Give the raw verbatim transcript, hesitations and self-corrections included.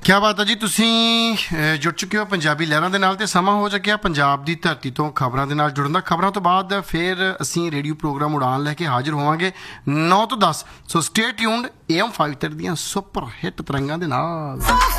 क्या बात है जी, ਤੁਸੀਂ ਜੁੜ ਚੁੱਕੇ ਹੋ ਪੰਜਾਬੀ ਲਹਿਰਾਂ ਦੇ ਨਾਲ ਤੇ ਸਮਾਂ ਹੋ ਚੁੱਕਿਆ ਪੰਜਾਬ ਦੀ ਧਰਤੀ ਤੋਂ ਖਬਰਾਂ ਦੇ ਨਾਲ ਜੁੜਨ ਦਾ। ਖਬਰਾਂ ਤੋਂ ਬਾਅਦ ਫਿਰ ਅਸੀਂ ਰੇਡੀਓ ਪ੍ਰੋਗਰਾਮ ਉਡਾਨ ਲੈ ਕੇ ਹਾਜ਼ਰ ਹੋਵਾਂਗੇ ਨੌ ਤੋਂ ਦਸ। ਸੋ ਸਟੇ ਟਿਊਨਡ ਏ ਐਮ ਪੰਜ ਸੌ ਤੀਹ ਦੀਆਂ ਸੁਪਰ ਹਿੱਟ ਤਰੰਗਾਂ ਦੇ ਨਾਲ।